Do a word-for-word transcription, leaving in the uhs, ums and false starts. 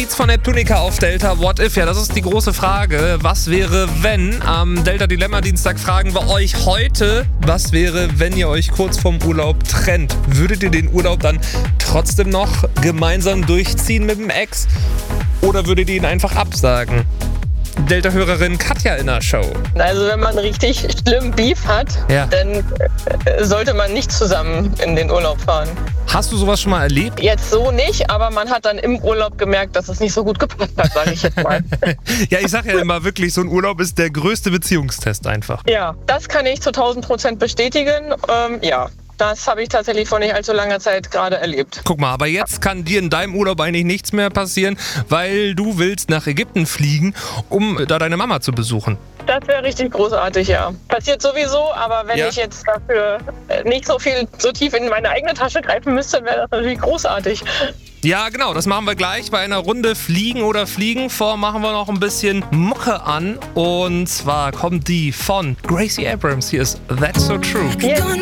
Von Neptunica auf Delta, what if? Ja, das ist die große Frage. Was wäre, wenn? Am Delta Dilemma Dienstag fragen wir euch heute, was wäre, wenn ihr euch kurz vorm Urlaub trennt? Würdet ihr den Urlaub dann trotzdem noch gemeinsam durchziehen mit dem Ex? Oder würdet ihr ihn einfach absagen? Delta-Hörerin Katja in der Show. Also wenn man richtig schlimm Beef hat, ja. dann sollte man nicht zusammen in den Urlaub fahren. Hast du sowas schon mal erlebt? Jetzt so nicht, aber man hat dann im Urlaub gemerkt, dass es nicht so gut gepasst hat, sage ich jetzt mal. Ja, ich sag ja immer wirklich, so ein Urlaub ist der größte Beziehungstest einfach. Ja, das kann ich zu tausend Prozent bestätigen. Ähm, ja. Das habe ich tatsächlich vor nicht allzu langer Zeit gerade erlebt. Guck mal, aber jetzt kann dir in deinem Urlaub eigentlich nichts mehr passieren, weil du willst nach Ägypten fliegen, um da deine Mama zu besuchen. Das wäre richtig großartig, ja. Passiert sowieso, aber wenn ja. ich jetzt dafür nicht so viel so tief in meine eigene Tasche greifen müsste, wäre das natürlich großartig. Ja, genau, das machen wir gleich bei einer Runde Fliegen oder Fliegen. Vor machen wir noch ein bisschen Mucke an. Und zwar kommt die von Gracie Abrams. Hier ist That's So True. Yeah.